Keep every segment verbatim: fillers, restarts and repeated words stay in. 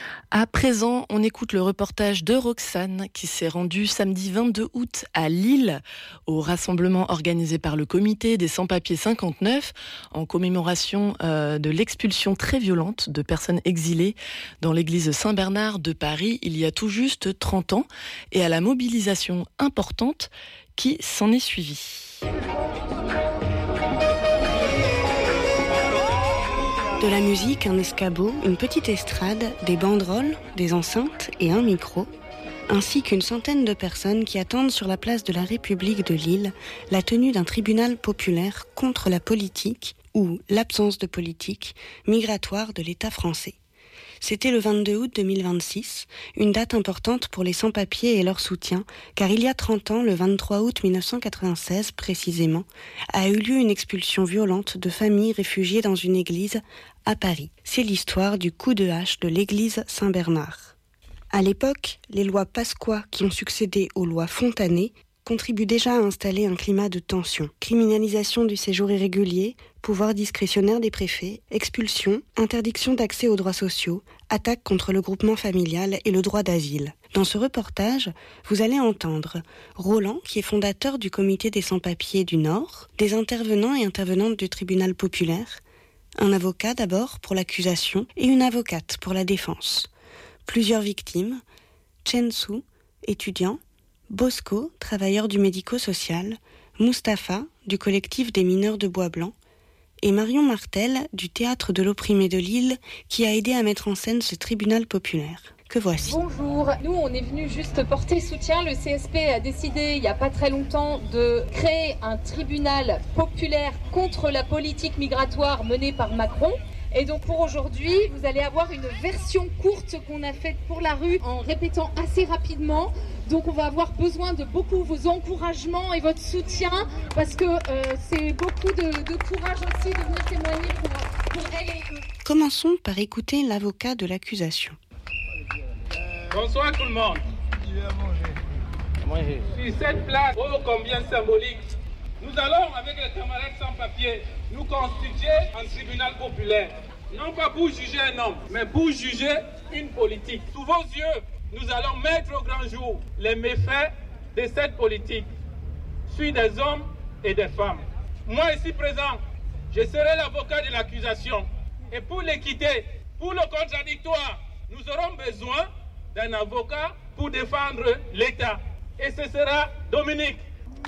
À présent, on écoute le reportage de Roxane qui s'est rendue samedi vingt-deux août à Lille au rassemblement organisé par le comité des sans-papiers cinquante-neuf en commémoration euh, de l'expulsion très violente de personnes exilées dans l'église Saint-Bernard de Paris il y a tout juste trente ans et à la mobilisation importante qui s'en est suivie. De la musique, un escabeau, une petite estrade, des banderoles, des enceintes et un micro, ainsi qu'une centaine de personnes qui attendent sur la place de la République de Lille la tenue d'un tribunal populaire contre la politique, ou l'absence de politique, migratoire de l'État français. C'était le vingt-deux août deux mille vingt-six, une date importante pour les sans-papiers et leur soutien, car il y a trente ans, le vingt-trois août mille neuf cent quatre-vingt-seize précisément, a eu lieu une expulsion violente de familles réfugiées dans une église à Paris. C'est l'histoire du coup de hache de l'église Saint-Bernard. À l'époque, les lois Pasqua qui ont succédé aux lois Fontanet contribuent déjà à installer un climat de tension. Criminalisation du séjour irrégulier, pouvoir discrétionnaire des préfets, expulsion, interdiction d'accès aux droits sociaux, attaque contre le groupement familial et le droit d'asile. Dans ce reportage, vous allez entendre Roland, qui est fondateur du comité des sans-papiers du Nord, des intervenants et intervenantes du tribunal populaire, un avocat d'abord pour l'accusation et une avocate pour la défense. Plusieurs victimes, Chen Su, étudiant, Bosco, travailleur du médico-social, Mustapha, du collectif des mineurs de Bois-Blanc, et Marion Martel, du Théâtre de l'Opprimé de Lille, qui a aidé à mettre en scène ce tribunal populaire. Que voici. Bonjour, nous on est venus juste porter soutien. Le C S P a décidé il n'y a pas très longtemps de créer un tribunal populaire contre la politique migratoire menée par Macron. Et donc pour aujourd'hui, vous allez avoir une version courte qu'on a faite pour la rue en répétant assez rapidement. Donc on va avoir besoin de beaucoup vos encouragements et votre soutien parce que euh, c'est beaucoup de, de courage aussi de venir témoigner pour, pour elle et eux. Commençons par écouter l'avocat de l'accusation. Bonsoir tout le monde. Sur cette place, oh combien symbolique, nous allons avec les camarades sans papier nous constituer un tribunal populaire. Non pas pour juger un homme, mais pour juger une politique. Sous vos yeux, nous allons mettre au grand jour les méfaits de cette politique sur des hommes et des femmes. Moi ici présent, je serai l'avocat de l'accusation. Et pour l'équité, pour le contradictoire, nous aurons besoin d'un avocat pour défendre l'État. Et ce sera Dominique.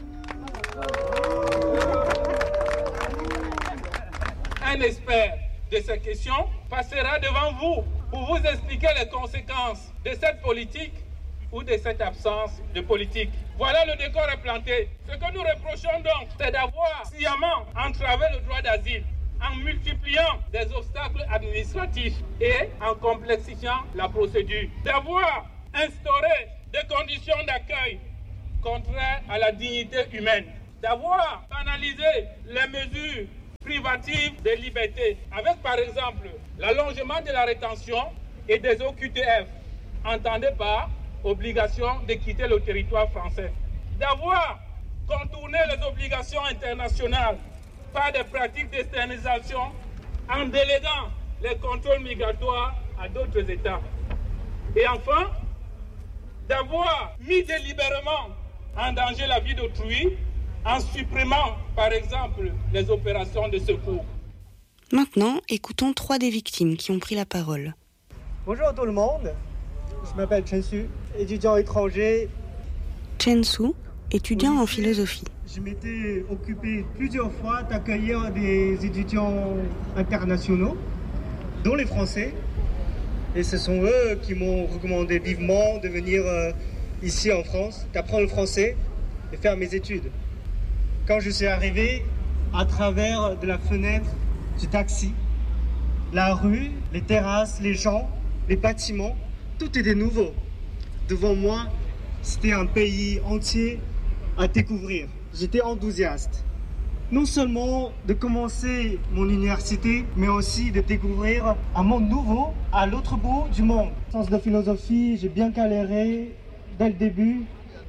Un expert de ces questions passera devant vous pour vous expliquer les conséquences de cette politique ou de cette absence de politique. Voilà, le décor est planté. Ce que nous reprochons donc, c'est d'avoir sciemment entravé le droit d'asile en multipliant des obstacles administratifs et en complexifiant la procédure. D'avoir instauré des conditions d'accueil contraires à la dignité humaine. D'avoir analysé les mesures privatives des libertés, avec par exemple l'allongement de la rétention et des O Q T F, entendez par obligation de quitter le territoire français. D'avoir contourné les obligations internationales par des pratiques d'externalisation en déléguant les contrôles migratoires à d'autres États. Et enfin, d'avoir mis délibérément en danger la vie d'autrui en supprimant, par exemple, les opérations de secours. Maintenant, écoutons trois des victimes qui ont pris la parole. Bonjour tout le monde, je m'appelle Chen Su, étudiant étranger. Chen Su, étudiant en philosophie. Je m'étais occupé plusieurs fois d'accueillir des étudiants internationaux, dont les Français. Et ce sont eux qui m'ont recommandé vivement de venir euh, ici en France, d'apprendre le français et faire mes études. Quand je suis arrivé à travers de la fenêtre du taxi, la rue, les terrasses, les gens, les bâtiments, tout était nouveau. Devant moi, c'était un pays entier à découvrir. J'étais enthousiaste. Non seulement de commencer mon université, mais aussi de découvrir un monde nouveau à l'autre bout du monde. En sens de philosophie, j'ai bien galéré dès le début.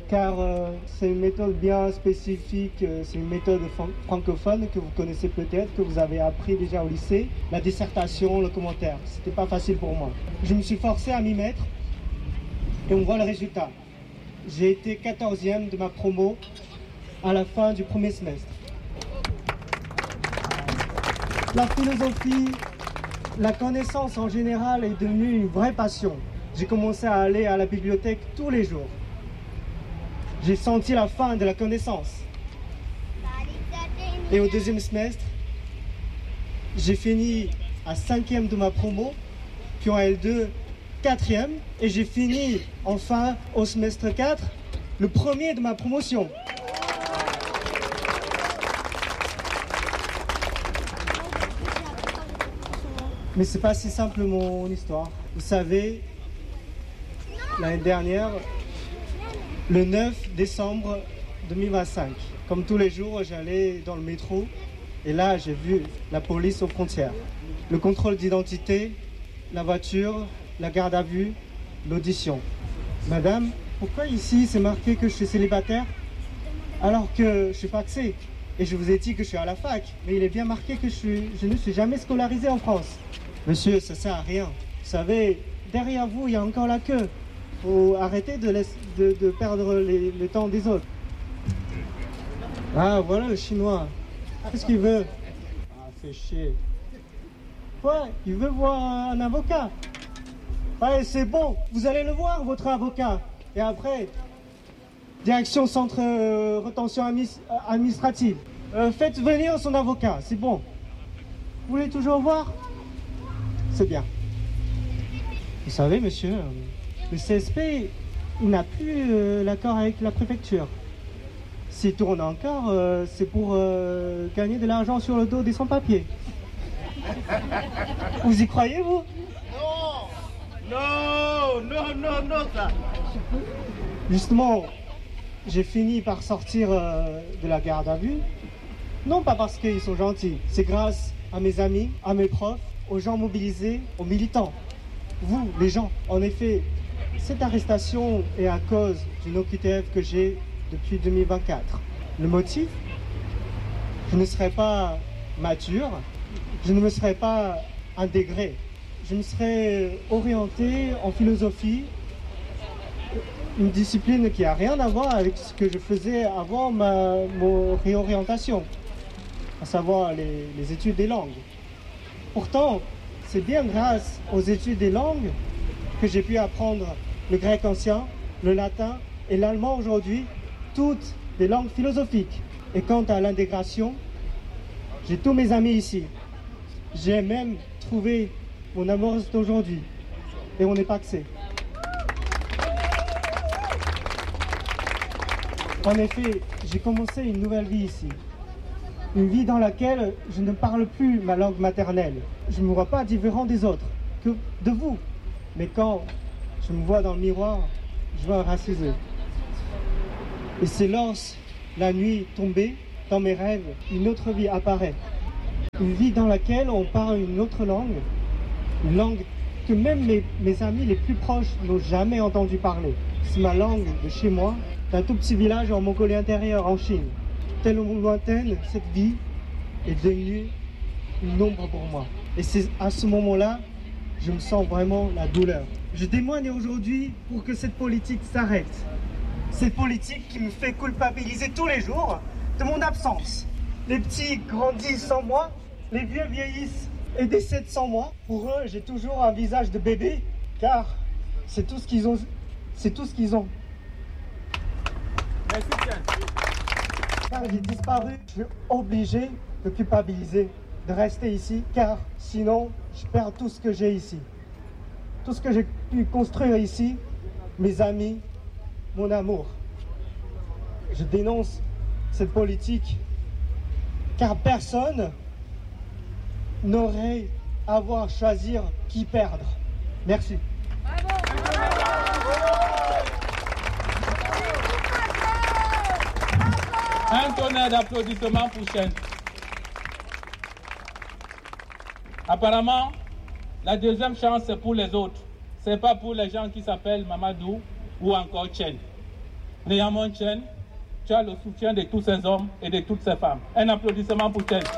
car euh, c'est une méthode bien spécifique, euh, c'est une méthode francophone que vous connaissez peut-être, que vous avez appris déjà au lycée. La dissertation, le commentaire, c'était pas facile pour moi. Je me suis forcé à m'y mettre et on voit le résultat. J'ai été quatorzième de ma promo à la fin du premier semestre. La philosophie, la connaissance en général est devenue une vraie passion. J'ai commencé à aller à la bibliothèque tous les jours. J'ai senti la fin de la connaissance. Et au deuxième semestre, j'ai fini à cinquième de ma promo, puis en L deux, quatrième, et j'ai fini enfin au semestre quatre, le premier de ma promotion. Mais c'est pas si simple mon histoire. Vous savez, l'année dernière, le neuf décembre deux mille vingt-cinq, comme tous les jours, j'allais dans le métro et là, j'ai vu la police aux frontières. Le contrôle d'identité, la voiture, la garde à vue, l'audition. Madame, pourquoi ici c'est marqué que je suis célibataire alors que je suis paxé? Et je vous ai dit que je suis à la fac, mais il est bien marqué que je, suis, je ne suis jamais scolarisé en France. Monsieur, ça sert à rien. Vous savez, derrière vous, il y a encore la queue. Faut arrêter de, laisser, de, de perdre les, le temps des autres. Ah, voilà le chinois. Qu'est-ce qu'il veut? Ah, fait chier. Ouais, il veut voir un avocat. Ouais, c'est bon, vous allez le voir, votre avocat. Et après, direction centre euh, rétention administ administrative. Euh, faites venir son avocat, c'est bon. Vous voulez toujours voir? C'est bien. Vous savez, monsieur, le C S P, il n'a plus euh, l'accord avec la préfecture. S'il tourne encore, euh, c'est pour euh, gagner de l'argent sur le dos des sans-papiers. Vous y croyez, vous? Non, non, non, non, non, ça. Justement, j'ai fini par sortir euh, de la garde à vue. Non pas parce qu'ils sont gentils, c'est grâce à mes amis, à mes profs, aux gens mobilisés, aux militants. Vous, les gens, en effet, cette arrestation est à cause d'une O Q T F que j'ai depuis deux mille vingt-quatre. Le motif? Je ne serais pas mature, je ne me serais pas intégré. Je me serais orienté en philosophie, une discipline qui n'a rien à voir avec ce que je faisais avant ma, ma réorientation, à savoir les, les études des langues. Pourtant, c'est bien grâce aux études des langues que j'ai pu apprendre le grec ancien, le latin et l'allemand aujourd'hui, toutes des langues philosophiques. Et quant à l'intégration, j'ai tous mes amis ici. J'ai même trouvé mon amoureuse d'aujourd'hui. Et on n'est pas axé. En effet, j'ai commencé une nouvelle vie ici. Une vie dans laquelle je ne parle plus ma langue maternelle. Je ne me vois pas différent des autres, que de vous. Mais quand je me vois dans le miroir, je vois un racisé. Et c'est lorsque la nuit tombée, dans mes rêves, une autre vie apparaît. Une vie dans laquelle on parle une autre langue. Une langue que même mes, mes amis les plus proches n'ont jamais entendu parler. C'est ma langue de chez moi, d'un tout petit village en Mongolie intérieure, en Chine. Tellement lointaine, cette vie est devenue une ombre pour moi. Et c'est à ce moment-là, je me sens vraiment la douleur. Je témoigne aujourd'hui pour que cette politique s'arrête. Cette politique qui me fait culpabiliser tous les jours de mon absence. Les petits grandissent sans moi, les vieux vieillissent et décèdent sans moi. Pour eux, j'ai toujours un visage de bébé, car c'est tout ce qu'ils ont. C'est tout ce qu'ils ont. Merci, Car j'ai disparu, je suis obligé de culpabiliser, de rester ici, car sinon, je perds tout ce que j'ai ici. Tout ce que j'ai pu construire ici, mes amis, mon amour. Je dénonce cette politique, car personne n'aurait à avoir à choisir qui perdre. Merci. Un tonnerre d'applaudissements pour Chen. Apparemment, la deuxième chance, c'est pour les autres. Ce n'est pas pour les gens qui s'appellent Mamadou ou encore Chen. Néa Monchen, tu as le soutien de tous ces hommes et de toutes ces femmes. Un applaudissement pour elle.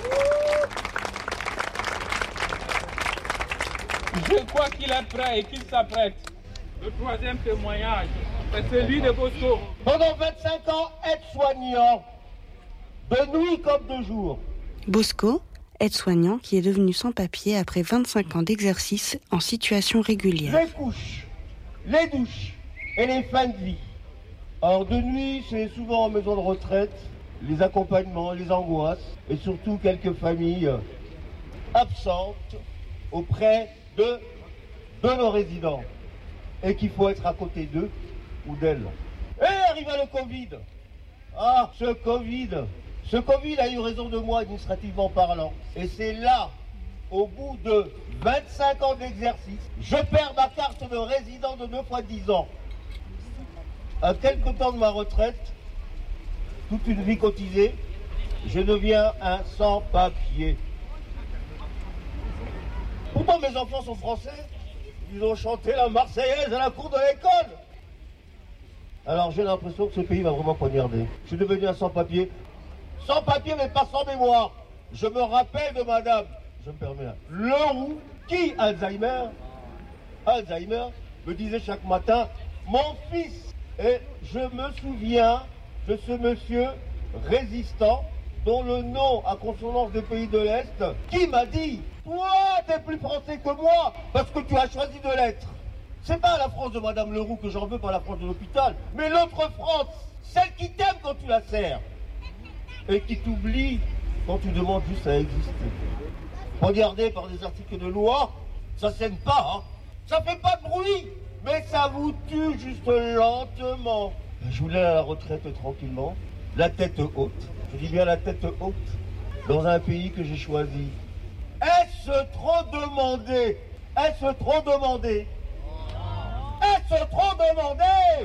Je crois qu'il est prêt et qu'il s'apprête. Le troisième témoignage, c'est celui de Bosco. Pendant vingt-cinq ans, aide-soignant, de nuit comme de jour. Bosco, aide-soignant qui est devenu sans-papier après vingt-cinq ans d'exercice en situation régulière. Les couches, les douches et les fins de vie. Or, de nuit, c'est souvent en maison de retraite, les accompagnements, les angoisses et surtout quelques familles absentes auprès de, de nos résidents et qu'il faut être à côté d'eux ou d'elles. Et arriva le Covid. Ah, ce Covid, ce Covid a eu raison de moi administrativement parlant. Et c'est là, au bout de vingt-cinq ans d'exercice, je perds ma carte de résident de deux fois dix ans. À quelque temps de ma retraite, toute une vie cotisée, je deviens un sans-papier. Pourtant mes enfants sont français, ils ont chanté la Marseillaise à la cour de l'école. Alors j'ai l'impression que ce pays va vraiment poignarder. Je suis devenu un sans-papier, sans-papier mais pas sans mémoire. Je me rappelle de madame, je me permets, Leroux, qui, Alzheimer, Alzheimer, me disait chaque matin, mon fils. Et je me souviens de ce monsieur résistant dont le nom à consonance des pays de l'Est, qui m'a dit « Toi, t'es plus français que moi parce que tu as choisi de l'être. » C'est pas la France de Madame Leroux que j'en veux, pas la France de l'hôpital, mais l'autre France, celle qui t'aime quand tu la sers et qui t'oublie quand tu demandes juste à exister. Regardez par des articles de loi, ça saigne pas, hein. Ça fait pas de bruit. Mais ça vous tue juste lentement. Je voulais à la retraite tranquillement, la tête haute. Je dis bien la tête haute, dans un pays que j'ai choisi. Est-ce trop demandé? Est-ce trop demandé? Est-ce trop demandé?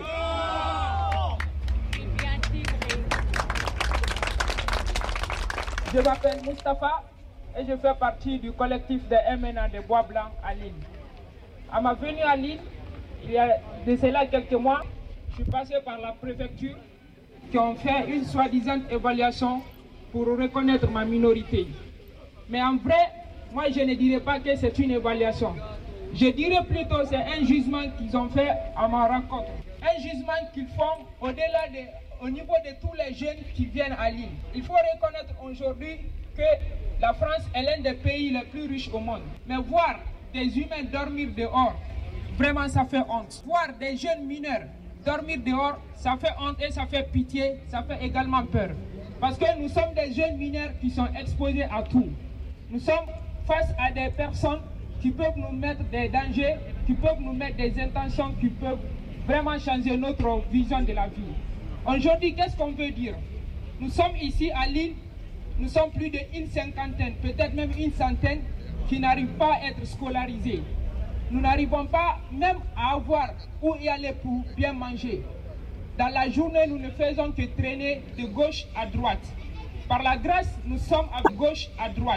Je m'appelle Moustapha et je fais partie du collectif des M N A de Bois Blanc à Lille. À ma venue à Lille, il y a de cela quelques mois, je suis passé par la préfecture qui ont fait une soi-disant évaluation pour reconnaître ma minorité. Mais en vrai, moi je ne dirais pas que c'est une évaluation. Je dirais plutôt que c'est un jugement qu'ils ont fait à ma rencontre. Un jugement qu'ils font au-delà de, au niveau de tous les jeunes qui viennent à Lille. Il faut reconnaître aujourd'hui que la France est l'un des pays les plus riches au monde. Mais voir des humains dormir dehors, vraiment, ça fait honte. Voir des jeunes mineurs dormir dehors, ça fait honte et ça fait pitié, ça fait également peur. Parce que nous sommes des jeunes mineurs qui sont exposés à tout. Nous sommes face à des personnes qui peuvent nous mettre des dangers, qui peuvent nous mettre des intentions, qui peuvent vraiment changer notre vision de la vie. Aujourd'hui, qu'est-ce qu'on veut dire? Nous sommes ici à Lille, nous sommes plus d'une cinquantaine, peut-être même une centaine, qui n'arrivent pas à être scolarisés. Nous n'arrivons pas même à avoir où y aller pour bien manger. Dans la journée, nous ne faisons que traîner de gauche à droite. Par la grâce, nous sommes à gauche à droite.